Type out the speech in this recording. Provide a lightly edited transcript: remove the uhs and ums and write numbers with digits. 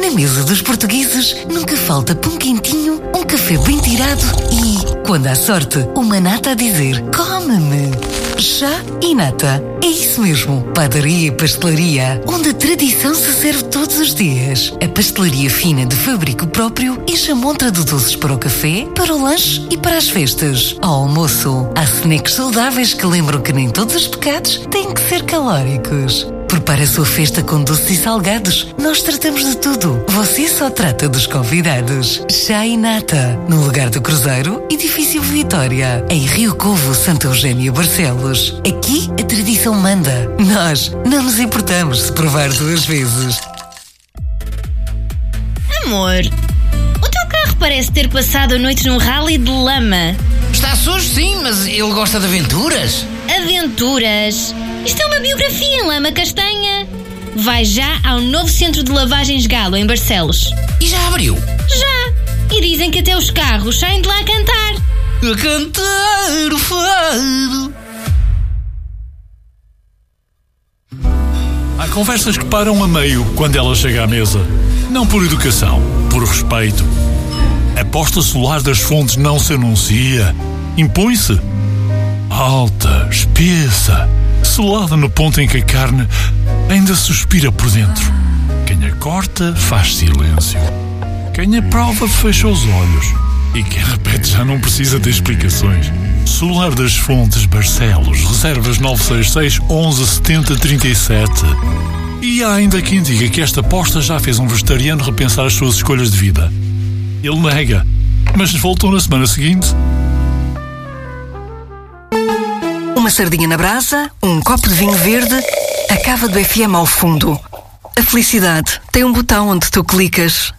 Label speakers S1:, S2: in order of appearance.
S1: Na mesa dos portugueses nunca falta pão quentinho, um café bem tirado e, quando há sorte, uma nata a dizer come-me. Chá e nata. É isso mesmo. Padaria e pastelaria, onde a tradição se serve todos os dias. A pastelaria fina de fabrico próprio enche a montra de doces para o café, para o lanche e para as festas. Ao almoço, há snacks saudáveis que lembram que nem todos os pecados têm que ser calóricos. Prepare a sua festa com doces e salgados. Nós tratamos de tudo. Você só trata dos convidados. Chá e nata. No lugar do Cruzeiro, Edifício Vitória. Em Rio Covo, Santo Eugênio, Barcelos. Aqui, a tradição manda. Nós não nos importamos de provar 2 vezes.
S2: Amor, o teu carro parece ter passado a noite num rally de lama.
S3: Está sujo, sim, mas ele gosta de aventuras.
S2: Aventuras? Isto é uma biografia em lama castanha. Vai já ao novo centro de lavagens Galo, em Barcelos.
S3: E já abriu?
S2: Já! E dizem que até os carros saem de lá a cantar.
S3: A cantar o fado.
S4: Há conversas que param a meio quando ela chega à mesa. Não por educação, por respeito. A posta solar das fontes não se anuncia. Impõe-se. Alta, espessa, selada no ponto em que a carne ainda suspira por dentro. Quem a corta faz silêncio. Quem a prova fecha os olhos. E quem repete já não precisa de explicações. Solar das Fontes, Barcelos, reservas 966 11 70 37. E há ainda quem diga que esta aposta já fez um vegetariano repensar as suas escolhas de vida. Ele nega, mas voltou na semana seguinte.
S1: Uma sardinha na brasa, um copo de vinho verde, a cava do FM ao fundo. A felicidade tem um botão onde tu clicas